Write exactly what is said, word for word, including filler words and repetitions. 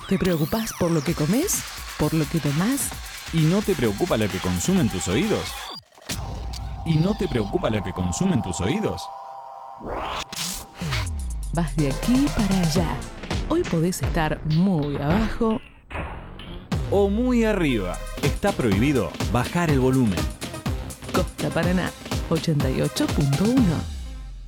¿Te preocupás por lo que comes? ¿Por lo que tomás? ¿Y no te preocupa lo que consumen tus oídos? ¿Y no te preocupa lo que consumen tus oídos? Vas de aquí para allá. Hoy podés estar muy abajo O muy arriba. Está prohibido bajar el volumen. Costa Paraná ochenta y ocho punto uno.